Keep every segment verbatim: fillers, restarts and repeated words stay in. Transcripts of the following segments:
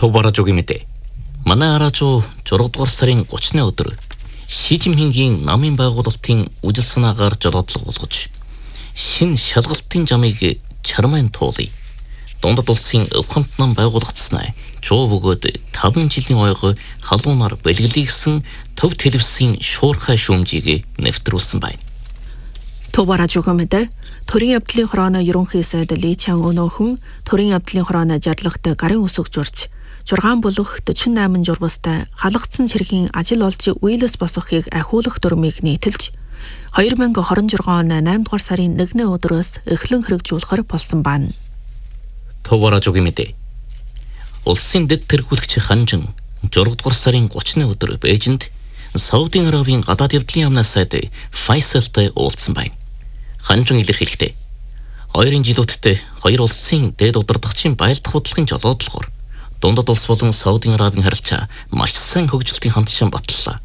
Төв бараажуугийн мэдээ. Манай араажуу зургаадугаар сарын гуравны өдөр Шижинпингийн намын байгуулалтын үжил санаагаар жолоодлого болгож шин шалгалтын жамыг чармайн туулъя. Дундад улсын өвхөмт нам байгуулагдсанаа жуу бөгөөд таван жилийн ойгоо халуунаар бэлгэлээ гэсэн төв телевизийн шуурхай шүүмжийг нэвтрүүлсэн байна. Төв бараажуугийн мэдээ. Төрийн явдлын хорооно ерөнхий сайд Ли Чан өнөөхөн төрийн явдлын хорооно жадлагт гарын үсэг журч жургаан болох дөрвөн найман жургастай халагдсан цэргийн ажил олж үйлс босгохыг ахиулах дүрмийг нийтэлж хоёр мянга хорин жургаан оны найман дугаар сарын нэгний өдрөөс эхлэн хэрэгжүүлэхээр болсон байна. Төв бараажуугийн мэдээ. Улсын дэд тэргүүлэгч Ханжин зургаадугаар дугаар сарын гуравны өдөр Бээжинд Саудын Аравийн гадаад явдлын яамнаас сайд Файсалтай уулзсан байна. Ханжин илэрхийлэхдээ хоёрын жилүүдтэй хоёр улсын дээд удирдагчийн байлдах бодлогын жолоодлогоор дундад улс болон Саудын Аравийн харилцаа маш сайн хөгжилтийн хандшин батллаа.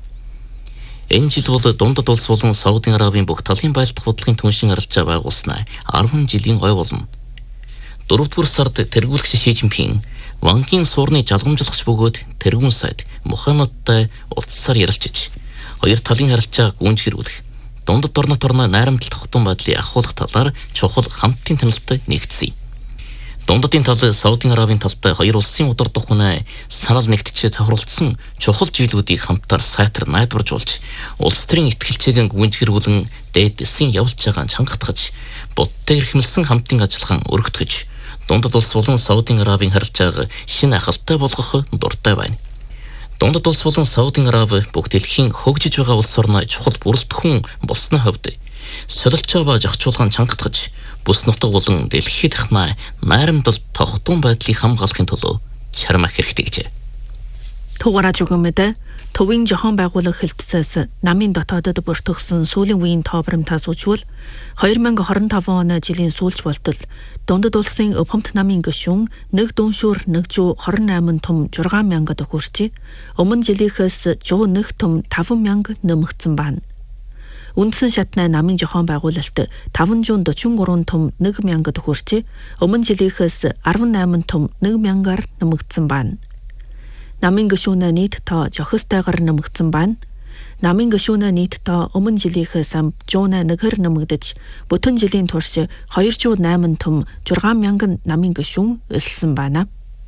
Энэ жил бол дундад улс болон Саудын Аравийн бүх талын байлдах бодлогын түншин харилцаа байгуулснаа арван жилийн ой болно. дөрөвдүгээр сард тэргүүлэгч Шижинпин Вангийн суурны жалгамжлагч бөгөөд тэргүүн сайд Мухаммадтай уулзсаар ярилцж хоёр талын харилцааг гүнжгэрүүлэх, дундад орнот орно найрамдал тогтун байдлыг ахуулах талаар чухал хамтын танилтад нэгдсэн. Дундадын тал Саудын Аравийн талтай хоёр улсын удирдах хүнээ санал нэгтчээ тохиролцсон чухал зүйлүүдийг хамтаар сайтар найдваржуулж, улс төрийн ихтгэлцээг гүнжгэрүүлэн дээд эсийн явуулж байгааг чангатгаж, будтай эрхэмлсэн хамтын ажиллагаан өргөтгөж, дундад улс болон Саудын Аравийн харилцааг шинэ ахалтай болгох дуртай байна. Дундад улс болон Саудын Арави бүх дэлхийн хөгжиж байгаа улс орны чухал бүрэлдэхүүн болсны хувьд солилж байгаа зохицуулгаан чангатгаж, бүс нутаг болон дэлхийд дахнаа найрамдал тогтун байдлыг хамгаалахын тулд чармах хэрэгтэй гэжээ. Төв бараажуугийн мэдээ. Төвийн жахан байгууллага хэлтсээс намын дотоодод бүртгэгдсэн сүүлийн үеийн тоо баримтаас үзвэл хоёр мянга хорин таван оны жилийн сүүлч болтол дундад улсын өвхөмт намын гишүүн нэг дүншүүр нэг жуу хорин найман том зургаан мянгад хүрчээ. Өмнө жилийнхээс жуу нэг том таван мянга нэмэгдсэн байна. Үндсэн шатны намын жахан байгуулалт таван жуу дөрвөн гурван том нэг мянгад хүрчээ. Өмнө жилийнхээс арван найман том нэг мянгаар нэмэгдсэн байна. Намын гишүүнээ нийт тоо жохистойгоор нэмэгдсэн байна. Намын гишүүнээ нийт тоо өмнө жилийнхээс жуунаа нэгээр нэмэгдэж, бүтэн жилийн турш хоёр жуу найман том зургаан мянган намын гишүүн элсэн байна.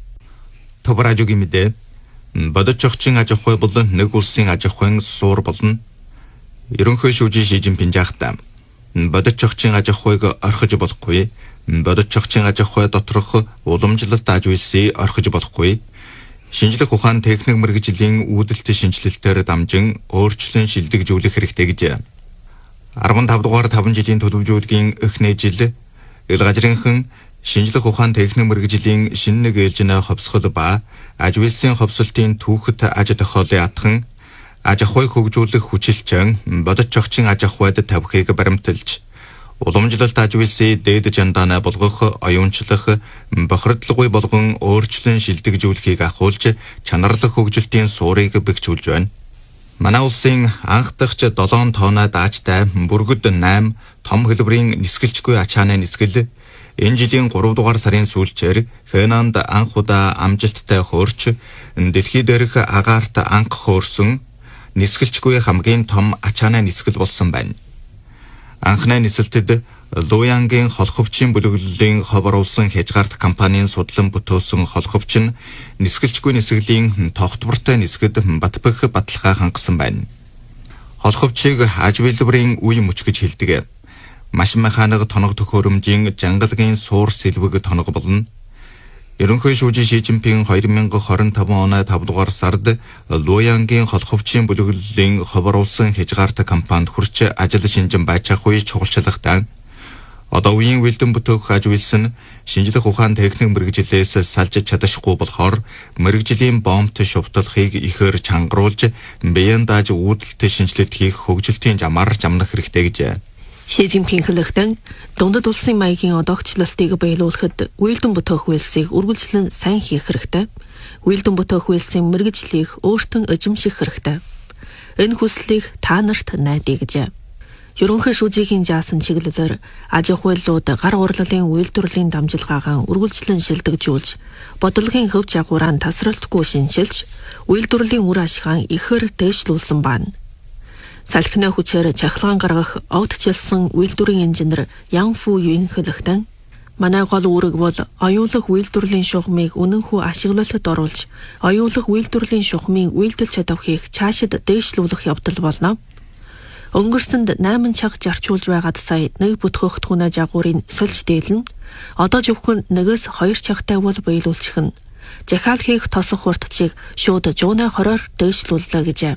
Төв бараажуугийн мэдээ. Бодож зохицын аж ахуй болон нэг улсын аж ахуйн суур болно. Ерөнхий шүүжин Шижинпин жаахтаа бодож зохицын аж ахуйг орхиж болохгүй, бодож зохицын аж ахуй доторх уламжлалт аж үйлсийг орхиж болохгүй. Шинжлэх ухаан техник мэргэжлийн үүдэлтэй шинжилэлтээр дамжин өөрчлөн шилдэгжүүлэх хэрэгтэй гэж. арван тав дугаар таван жилийн төлөвлөгөөгийн эхний жил ил газрынхан шинжлэх ухаан техник мэргэжлийн шинэ нэг ээлжинэ ховсгол ба аж үйлсийн ховсолтын түүхэд аж тохиолын атхан аж ахуйг хөгжүүлэх хүчилчэн бодож зохицын аж ахуйд тавихыг баримталж, уламжлалт аж үйлсийг дээд жандаанаа болгох, оюунчлах, бохирдлоггүй болгон өөрчлөн шилдэгжүүлэхийг ахуулж, чанарлах хөгжилтийн суурийг бэхжүүлж байна. Манай улсын анх дахь долоон тооны даачтай бүргэд найм том хэлбэрийн нисгэлжгүй ачааны нисгэл энэ жилийн гурав дугаар сарын сүүлчээр Хэнанд анх удаа амжилттай хөөрч, дэлхий дээрх агаарт анх хөөрсөн нисгэлжгүй хамгийн том ачааны нисгэл болсон байна. Анхны нисэлтэд Луянгийн холховчин бүлэглэлийн ховоруулсан хязгаарт компанийн судлан бүтөөсөн холховч нь нисгэлжгүй нисгэлийн тогтвортой нисгэд батбэх баталгаа хангасан байна. Холховчийг аж билбэрийн үе мөч гэж хэлдэг. Машин механик тоног төхөөрөмжийн жангалагын суур сэлвэг тоног болно. Ерөнхий шүүжин Шижинпин хоёр мянга хорин таван оны тав дугаар сард Луянгийн холховчин бүлэглэлийн ховоруулсан хязгаарт компанид хүрч ажил шинжин байцаах үе чухалчлагтай. Одоо үеийн үлдэн бүтээх аж үйлс нь шинжлэх ухаан техник мэргэжлээс салж чадахгүй болохоор мэргэжлийн бомбт шувталхыг ихээр чангаруулж, биеийн дааж үүдэлтэй шинжилэлт хийх хөгжилтийн замаар замнах хэрэгтэй гэж. Шижинпин хэлэхдээ дундад улсын маягийн одоогчлалтыг биелүүлэхэд үйлдэн бүтээх үйлсийг үргэлжлэн сайн хийх хэрэгтэй. Үйлдэн бүтээх үйлсийн мэргэжлийг өөртөө эзэмших хэрэгтэй. Энэ хүслийг та нарт найдаа гэж. Ерөнхий шүүжийн заасан чиглэлээр аж ахуйлууд гар урлалын үйлдвэрлэлийн дамжуулгаагаан үргэлжлэн шилдэгжүүлж, бодлогын хөв жагуураа тасралтгүй шинжилж, үйлдвэрлэлийн үр ашигаан ихээр дээшлүүлсэн байна. Салхины хүчээр чахалгаан гаргах огтчилсан үйлдвэрийн инженер Ян Фу Юин хэлэхдээ манай гол үүрэг бол оюулах үйлдвэрлэлийн шугамыг үнэнхүү ашиглалтад оруулж, оюулах үйлдвэрлэлийн шугамын үйлдэл чадварыг цаашид дээшлүүлэх явдал болно. Өнгөрсөнд найман чаг зарчуулж байгаад сая нэг бүтгэх түнэ жагуурын сольж дээлнэ. Одоо зөвхөн нэгээс хоёр чагтай бол биелүүлчих нь. Захиалхийг тосох хурдчийг шууд жууна хороор дээшлүүллээ гэжээ.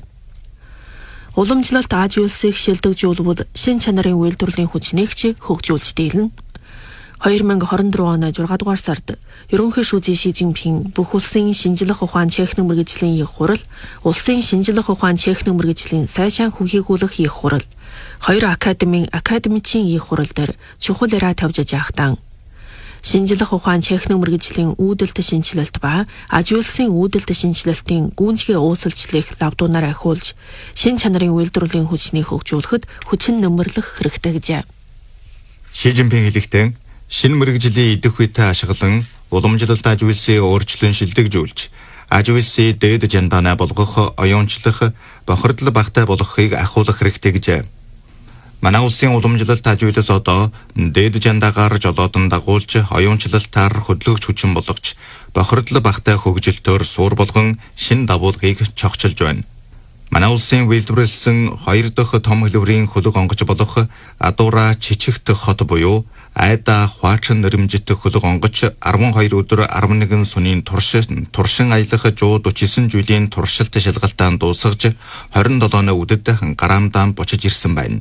Уламжлалт Аз улсыг шилдэгжүүлбэл шин чанарын үйлдвэрлэлийн хүчнийг хөгжүүлж дийлнэ. two thousand twenty-four оны six дугаар сард ерөнхий шүүжийн Ши Цзиньпин бүх улсын шинжлэх ухаан техник мэргэжлийн их хурал, улсын шинжлэх ухаан техник мэргэжлийн сайшаан хүнхийгүүлэх их хурал, хоёр академийн академичийн их хурал дээр чухал яриа тавьж яахтан шинжлэх ухаан техник мэргэжлийн үүдэлт шинжилэлт ба Аз улсын үүдэлт шинжилэлтийн гүнзгий уусалчлалыг лавдуунаар ахиулж, шин чанарын үйлдвэрлэлийн хүчнийг хөгжүүлэхэд хүчин нэмэрлэх хэрэгтэй гэжээ. Ши Цзиньпин хэлэхдээ шинэ мэргэжлийн идэх үетэй ашиглан уламжлалт аж үйлсээ өөрчлөн шилдэгжүүлж, аж үйлсээ дээд жандаанаа болгох, оюунчлах, бохирдол багтай болгохыг ахиулах хэрэгтэй гэжээ. Манай улсын уламжлалт аж үйлс одоо дээд жандаагаар жолоодон дагуулж, оюунчлалтаар хөдөлгөгч хүчин болгож, бохирдол багтай хөгжилтөөр суур болгон шинэ давуулгыг чогчилж байна. Манай улсын үйлдвэрлэсэн хоёр дахь том хэлбэрийн хөлөг онгоц болох Адуура Чичигт хот буюу Айда Хваачин нэрмжит хөлөг онгоц twelve өдөр eleven сүнийн турш туршин аялах one hundred forty-nine жилийн туршилт шалгалтаан дуусгаж twenty-seven үдэд гараамдаан бочиж ирсэн байна.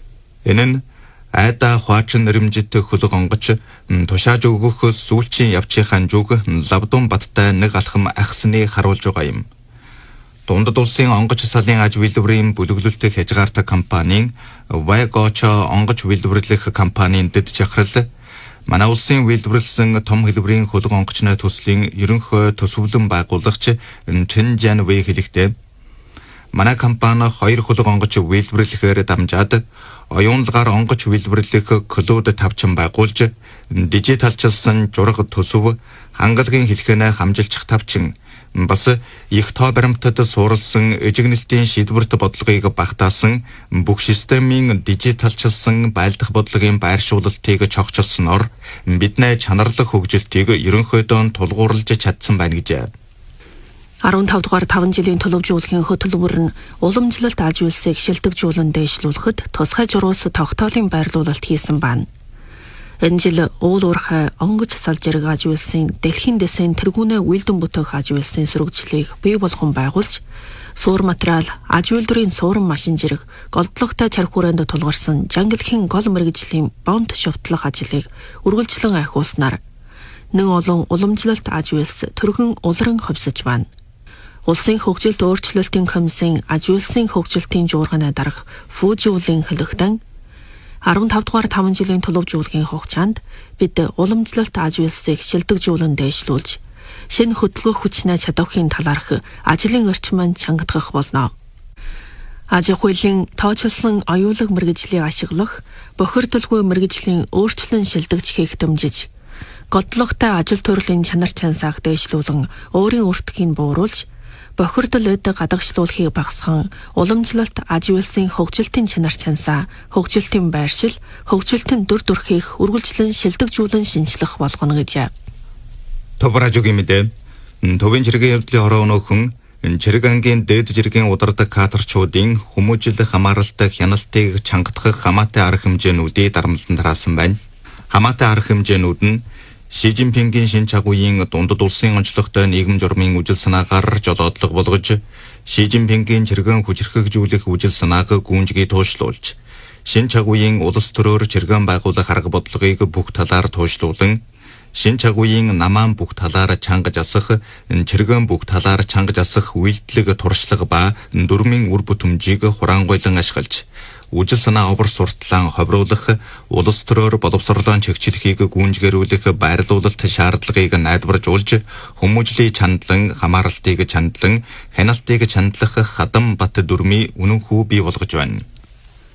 Энэ нь Айда Хваачин нэрмжит хөлөг онгоц тушааж өгөх сүүлчийн явчихын зүг Лавдун баттай нэг алхам ахсныг харуулж байгаа юм. Дундад улсын онгоц салын аж үйлдвэрийн бүлэглэлт хязгаартай компанийн Вайгочо онгоц үйлдвэрлэх компанийн дэд чахрал манай улсын үйлдвэрлэсэн том хэлбэрийн хөлөг онгоцны төслийн ерөнхий төсвөлэн байгуулагч Чэн Жан Вэй хэлэхдээ манай компани хоёр хөлөг онгоц үйлдвэрлэхээр дамжаад оюунлагаар онгоц үйлдвэрлэх клубд тавчин байгуулж, дижиталчилсан жураг төсөв хангалагын хэлхэнэ хамжилчих тавчин бас их тоо баримтад суурилсан эжигнэлтийн шийдвэрт бодлогыг багтаасан бүх системийн дижиталчилсан байлдах бодлогын байршуулалтыг чогчилсноор бидний чанарлах хөгжилтийг ерөнхийдөө тулгуурлаж чадсан байна гэжээ. fifteen дугаар five жилийн төлөвжүүлэхийн хөтөлбөр нь уламжлалт аж үйлсийг шилдэгжүүлэн дээшлүүлэхэд тусгай журуус тогтоолын байрлуулалт хийсэн байна. Энэ жил уул уурхай онгоц салж ирэх аж үйлсийн дэлхийн дэсийн тэргүүнээ үйлдэн бүтээх аж үйлсийн сөрөгжлийг бий болгон байгуулж, суур материал, аж үйлдвэрийн суурин машин зэрэг голдлоготой чарх хүрээнд тулгарсан жангилхийн гол мэргэжлийн бонт шовтлох ажлыг үргэлжлэн ахиулснаар нэг олон уламжлалт аж үйлс төргөн улран ховсож байна. Улсын хөгжилт өөрчлөлтийн комиссийн аж үйлсийн хөгжилтийн жуурганы дарга Фужиулын хэлэхдээ fifteen дугаар five жилийн төлөвжүүлэхийн хугацаанд бид уламжлалт аж үйлсийг шилдэгжүүлэн дээшлүүлж, шинэ хөдөлгөх хүчнээ чадвархын талаарх ажлын орчмыг чангадгах болно. Аж ахуйлын тооцоолсон оюулах мэргэжлийг ашиглах, бохирдолгүй мэргэжлийн өөрчлөн шилдэгжихийг дэмжиж, годлоготой ажил төрлийн чанар чансааг дээшлүүлэн өөрийн өртгийг бууруулж, бохирдол эд гадагшлуулахыг багасган уламжлалт аж үйлсийн хөгжилтийн чанар чансаа, хөгжилтийн байршил, хөгжилтийн дүр төрхийг үргэлжлэн шилдэгжүүлэн шинжлэх болгоно гэжээ. Товаражугийн мэдээ төвийн жиргэн явдлын хороо өнөөхөн жирэг ангийн дээд жиргэн удардаг катерчуудын хүмүүжил хамааралтай хяналтыг чангадах хамаатай арга хэмжээнүүдийг дарамтлан тараасан байна. Хамаатай арга хэмжээнүүд нь Ши Цзиньпингийн шин чагуугийн дундад улсын онцлогтой нийгэм журмын үжил санаагаар жолоодлого болгож, Ши Цзиньпингийн чиргэн хүчрхэгжүүлэх үжил санааг гүнжгий туушлуулж, шин чагуугийн улс төрөөр чиргэн байгуулах арга бодлогыг бүх талаар туушлуулан, шин чагуугийн намаан бүх талаар чангаж асах, чиргэн бүх талаар чангаж асах үйлдэлэг туршлага ба дөрмийн үр бүтэмжийг хураангуйлан ашиглаж, үжил санаа овор сурталаан ховруулах, улс төрөөр боловсролон чигчлэхийг гүнжгэрүүлэх байрлуулалт шаардлагыг найдваржуулж, хүмүүжлийн чандлан, хамааралтыг чандлан, хяналтыг чандлах хадам бат дүрмийн үнэн хүү бий болгож байна.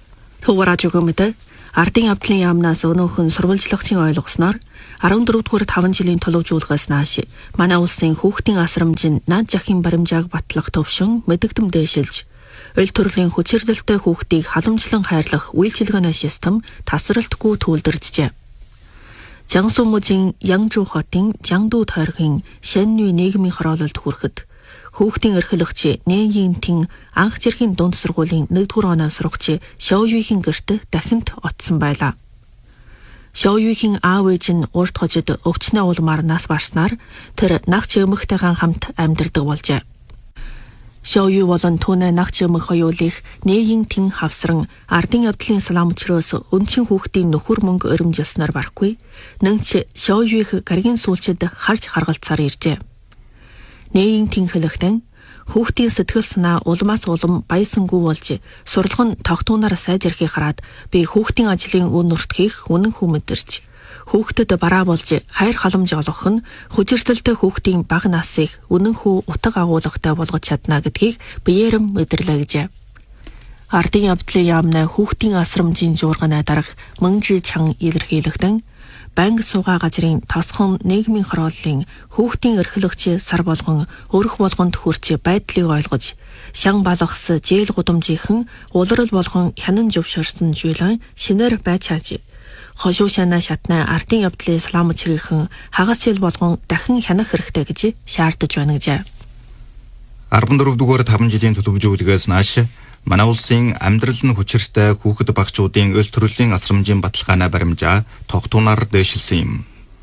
Тугараж өгөөмөд ардын явдлын яамнаас өнөөхөн сурвалжлагчийн ойлгосноор арван дөрөвдүгээр таван жилийн төлөвжүүлгээс нааш манай улсын хүүхдийн асрамжийн наад жахын баримжааг батлах төвшин мэдэгдэм дээшилж өл төрлийн хүчирдэлтэй хүүхдийг халамжлан хайрлах үйлчилгээний систем тасралтгүй төлөвлөржээ. Жансу мужийн Янжу хотын Жангду тойргийн Шэннүй нийгмийн хороололд хүрэхэд хүүхдийн эрхлэгч Нэйин Тин анх жирхийн дунд сургуулийн нэгдүгээр оноо сурагч Шоуюигийн гэрт дахинд оцсон байлаа. Шоуюигийн аав ээж нь урд хожид өвчнөө улмаар нас барснаар тэр нагч эмэгтэйгэн хамт амьдардаг болжээ. Шоуюи болон түүний нагч эмэг хоёулыг Нэйин Тин хавсран ардын явдлын салаамчроос өнчин хүүхдийн нөхөр мөнгө өрөмжилснээр барахгүй нэнч Шоуюиг гаригийн сүүлчид харж харгалцаар иржээ. Нэйин Тин хэлэхдээ хүүхдийн сэтгэл санаа улмаас улам баясангүй болж сурлагын тогтуунаар сайжрахыг хараад би хүүхдийн ажлын үн нуртхийг үнэн хүн мэдэрч хүүхдэд бараа болж хайр халамж олгох нь хүчирдэлтэй хүүхдийн бага насыг үнэн хүү утга агуулгатай болгож чадна гэдгийг биеэрэм мэдэрлээ гэжээ. Ардын явдлын яамнаа хүүхдийн асрамжийн жуурганаа дарах Мөнжи Чан илэрхийлэгдэн банк суугаа газрын тосхон нийгмийн хорооллын хүүхдийн эрхлэгч сар болгон өрх болгонд хүрч байдлыг ойлгож шан балгас зээл гудамжийнхэн улирал болгон хянан зөвшөөрсөн зүйлэн шинээр байж чааж хошуу шанаа шатнаа ардын явдлын салаамчрийнхэн хагас жил болгон дахин хянах хэрэгтэй гэж шаардаж байна гэжээ. арван дөрөвдүгээр таван жилийн төлөвлөгөөгөөс нааш манай улсын амьдрал нь хүчиртэй хүүхэд багчуудын өл төрлийн асрамжийн баталгааны баримжаа тогтуунаар дээшилсэн юм.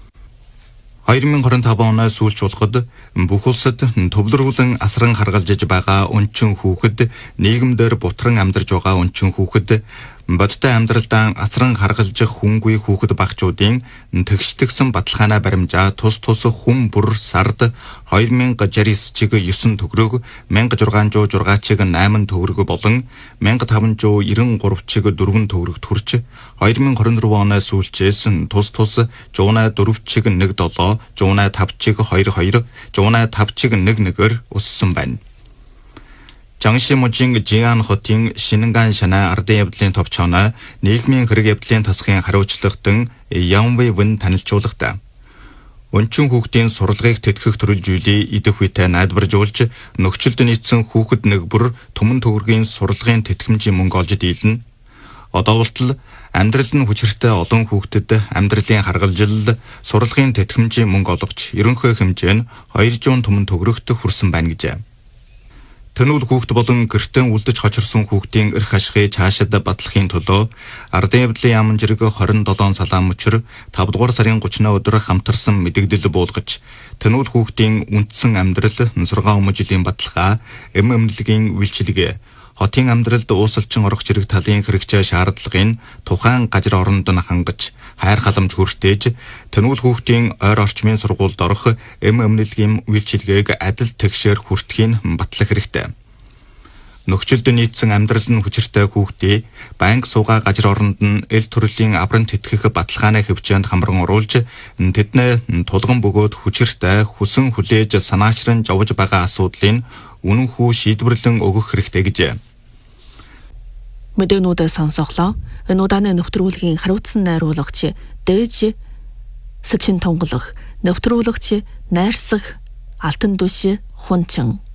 хоёр мың двадцать пять оноос сүүлч болгоод бүх улсад төвлөрүүлэн асран харгалзаж байгаа өнчин хүүхэд нийгэмдэр бутран амьдарч байгаа өнчин хүүхэд бодтой амьдралдаа асран харгалзах хүнгүй хүүхэд багчуудын тэгштгсэн баталгааны баримжаа тус тус хүн бүр сард хоёр мың шестьдесят чиг девять төгрөг, один мың шесть жүз шесть чиг восемь төгрөг болон один мың пять жүз девяносто три чиг четыре төгрөг төрч хоёр мың двадцать четыре оноос сүүлчээс тус тус one hundred four чиг one seven, one hundred five чиг two two, one hundred five чиг one one-ээр өссөн байна. Жангши мужийн Жиан хотын Шинэнган шанаа ардын явдлын товчооноо нийгмийн хэрэг явдлын тасгын хариуцлагатан Янвэй Вэн танилцуулгатай. Өнчин хүүхдийн сурлагыг тэтгэх төрөлжүүлээ идэх үетэй найдваржуулж нөхцөлд нийцсэн хүүхэд нэг бүр түмэн төгрөгийн сурлагын тэтгэмжийн мөнгө олж дийлнэ. Одоо болтол амьдрал нь хүчиртэй олон хүүхдэд амьдралын харгалзал сурлагын тэтгэмжийн мөнгө олгож ерөнхий хэмжээ нь two hundred түмэн төгрөгт хүрсэн байна гэжээ. Тэнүүл хүүхд болон гэртээ үлдэж хочирсон хүүхдийн эрх ашигыг цаашид батлахын төлөө ардын явдлын яамн зэрэг twenty-seven салаам мөчр five дугаар сарын thirty өдөр хамтарсан мэдэгдэл буулгаж тэнүүл хүүхдийн үндсэн амьдрал нусргаа өмжлийн баталгаа эм эмнэлгийн үйлчилгээ хотын амьдралд уусалчин орох зэрэг талын хэрэгцээ шаардлагын тухайн газар оронд нь хангаж хайр халамж хүртээж тэнүүл хүүхдийн ойр орчмын сургуульд орох эм эмнэлгийн үйлчилгээг адил тэгшээр хүртэхийн батлах хэрэгтэй. Нөхцөлд нийцсэн амьдрал нь хүчиртэй хүүхдийг банк суугаа газар оронд нь эл төрлийн аврам тэтгэх баталгааны хөвчөөнд хамран оруулж тэдний тулган бөгөөд хүчиртэй хүсэн хүлээж санаачран жовж байгаа асуудлыг үнэн хүү шийдвэрлэн өгөх хэрэгтэй гэжээ. Мэдэнүүдээ сонсохлоо. Энэ удааны нэвтрүүлгийн хариуцсан найруулагч Дэж Сэчин тонголох, нэвтрүүлэгч Найрсах Алтан Дүш Хунчин